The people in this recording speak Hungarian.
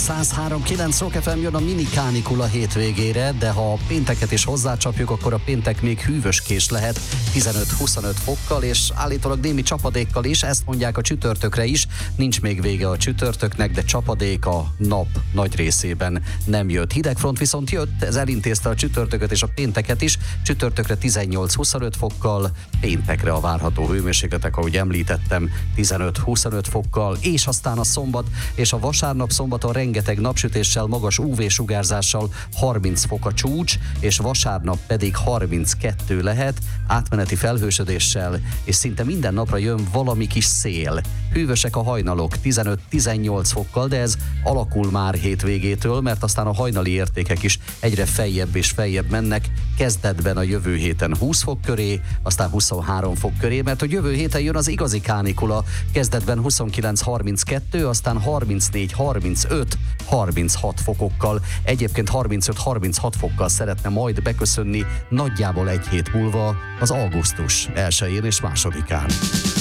103.9 Rock FM jön a mini kánikula hétvégére, de ha a pénteket is hozzácsapjuk, akkor a péntek még hűvöskés lehet 15-25 fokkal, és állítólag némi csapadékkal is, ezt mondják a csütörtökre is. Nincs még vége a csütörtöknek, de csapadék a nap nagy részében nem jött. Hidegfront viszont jött, ez elintézte a csütörtököt és a pénteket is. Csütörtökre 18-25 fokkal, péntekre a várható hőmérsékletek, ahogy említettem, 15-25 fokkal, és aztán a szombat és a vasárnap szombaton rengeteg napsütéssel, magas UV-sugárzással 30 fok a csúcs, és vasárnap pedig 32 lehet, átmeneti felhősödéssel, és szinte minden napra jön valami kis szél. Hűvösek a hajnalok 15-18 fokkal, de ez alakul már hétvégétől, mert aztán a hajnali értékek is egyre feljebb és feljebb mennek, kezdetben a jövő héten 20 fok köré, aztán 23 fok köré, mert hogy jövő héten jön az igazi kánikula, kezdetben 29-32, aztán 34-35-36 fokokkal, egyébként 35-36 fokkal szeretne majd beköszönni nagyjából egy hét múlva az augusztus 1-én és 2-án.